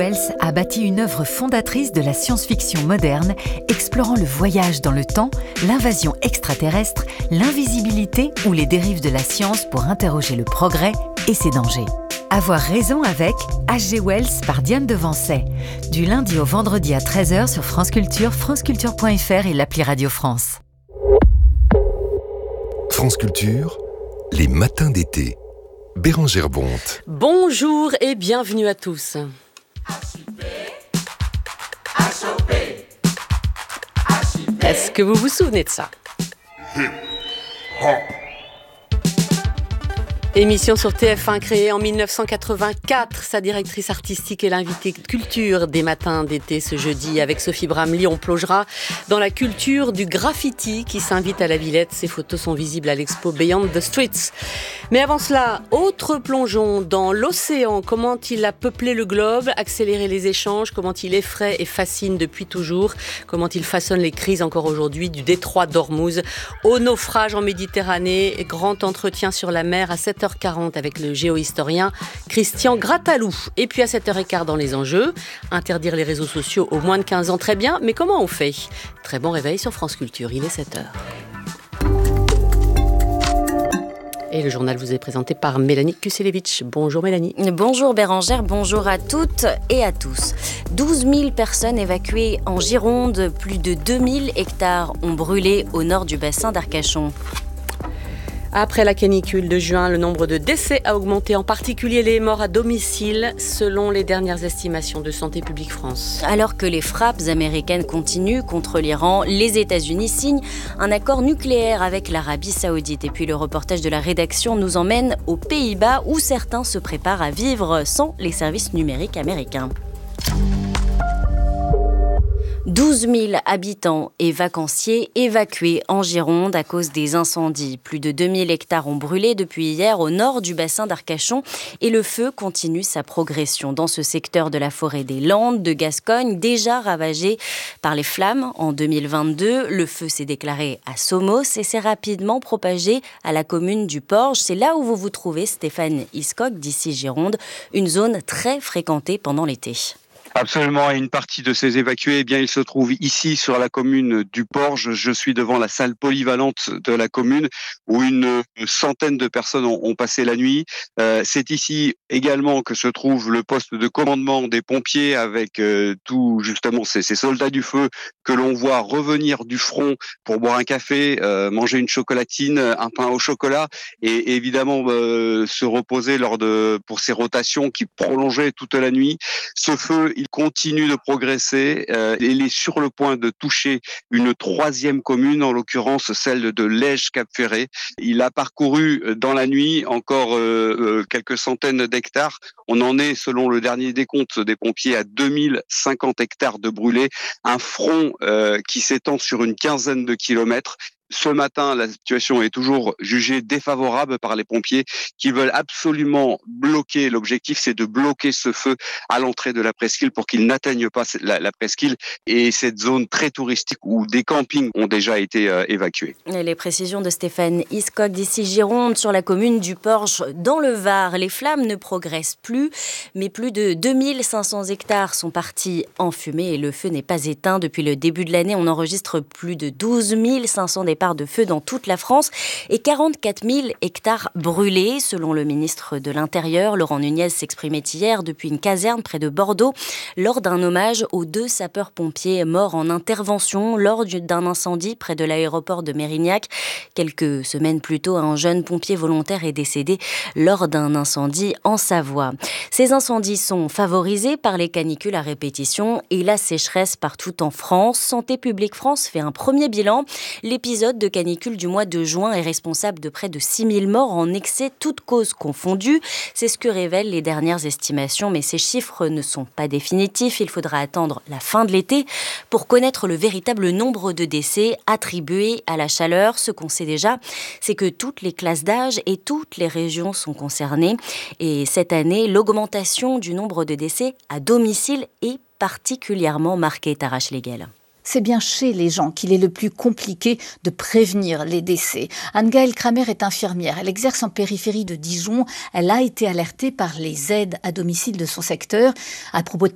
Wells a bâti une œuvre fondatrice de la science-fiction moderne, explorant le voyage dans le temps, l'invasion extraterrestre, l'invisibilité ou les dérives de la science pour interroger le progrès et ses dangers. Avoir raison avec H.G. Wells par Diane Devancey, du lundi au vendredi à 13h sur France Culture, franceculture.fr et l'appli Radio France. France Culture, les matins d'été. Bérengère Bonte. Bonjour et bienvenue à tous. Est-ce que vous vous souvenez de ça ? Émission sur TF1 créée en 1984. Sa directrice artistique est l'invitée culture des matins d'été ce jeudi. Avec Sophie Bramley, on plongera dans la culture du graffiti qui s'invite à la Villette. Ses photos sont visibles à l'expo Beyond the Streets. Mais avant cela, autre plongeon dans l'océan. Comment il a peuplé le globe, accéléré les échanges, comment il effraie et fascine depuis toujours, comment il façonne les crises encore aujourd'hui, du détroit d'Ormuz au naufrage en Méditerranée. Grand entretien sur la mer à 7h40 avec le géohistorien Christian Gratalou. Et puis à 7h15 dans les enjeux, interdire les réseaux sociaux aux moins de 15 ans, très bien, mais comment on fait ? Très bon réveil sur France Culture, il est 7h. Et le journal vous est présenté par Mélanie Kuselevitch. Bonjour Mélanie. Bonjour Bérengère, bonjour à toutes et à tous. 12 000 personnes évacuées en Gironde, plus de 2000 hectares ont brûlé au nord du bassin d'Arcachon. Après la canicule de juin, le nombre de décès a augmenté, en particulier les morts à domicile, selon les dernières estimations de Santé publique France. Alors que les frappes américaines continuent contre l'Iran, les États-Unis signent un accord nucléaire avec l'Arabie Saoudite. Et puis le reportage de la rédaction nous emmène aux Pays-Bas, où certains se préparent à vivre sans les services numériques américains. 12 000 habitants et vacanciers évacués en Gironde à cause des incendies. Plus de 2000 hectares ont brûlé depuis hier au nord du bassin d'Arcachon et le feu continue sa progression dans ce secteur de la forêt des Landes de Gascogne, déjà ravagé par les flammes en 2022. Le feu s'est déclaré à Somos et s'est rapidement propagé à la commune du Porge. C'est là où vous vous trouvez, Stéphane Hiscock, d'ici Gironde, une zone très fréquentée pendant l'été. Absolument, et une partie de ces évacués, eh bien, ils se trouvent ici sur la commune du Porge. Je suis devant la salle polyvalente de la commune où une centaine de personnes ont passé la nuit. C'est ici également que se trouve le poste de commandement des pompiers avec tout justement ces soldats du feu que l'on voit revenir du front pour boire un café, manger une chocolatine, un pain au chocolat et évidemment se reposer pour ces rotations qui prolongeaient toute la nuit. Ce feu, il continue de progresser. Il est sur le point de toucher une troisième commune, en l'occurrence celle de Lège-Cap-Ferré. Il a parcouru dans la nuit encore quelques centaines d'hectares. On en est, selon le dernier décompte des pompiers, à 2050 hectares de brûlés. Un front qui s'étend sur une quinzaine de kilomètres. Ce matin, la situation est toujours jugée défavorable par les pompiers qui veulent absolument bloquer. L'objectif, c'est de bloquer ce feu à l'entrée de la presqu'île pour qu'il n'atteigne pas la presqu'île et cette zone très touristique où des campings ont déjà été évacués. Et les précisions de Stéphane Hiscock d'ici Gironde sur la commune du Porge dans le Var. Les flammes ne progressent plus, mais plus de 2500 hectares sont partis en fumée et le feu n'est pas éteint. Depuis le début de l'année, on enregistre plus de 12 500 départs de feu dans toute la France et 44 000 hectares brûlés. Selon le ministre de l'Intérieur, Laurent Nunez s'exprimait hier depuis une caserne près de Bordeaux lors d'un hommage aux 2 sapeurs-pompiers morts en intervention lors d'un incendie près de l'aéroport de Mérignac. Quelques semaines plus tôt, un jeune pompier volontaire est décédé lors d'un incendie en Savoie. Ces incendies sont favorisés par les canicules à répétition et la sécheresse partout en France. Santé publique France fait un premier bilan. L'épisode de canicule du mois de juin est responsable de près de 6 000 morts en excès, toutes causes confondues. C'est ce que révèlent les dernières estimations, mais ces chiffres ne sont pas définitifs. Il faudra attendre la fin de l'été pour connaître le véritable nombre de décès attribués à la chaleur. Ce qu'on sait déjà, c'est que toutes les classes d'âge et toutes les régions sont concernées. Et cette année, l'augmentation du nombre de décès à domicile est particulièrement marquée, Tara Schlegel. C'est bien chez les gens qu'il est le plus compliqué de prévenir les décès. Anne-Gaëlle Kramer est infirmière. Elle exerce en périphérie de Dijon. Elle a été alertée par les aides à domicile de son secteur à propos de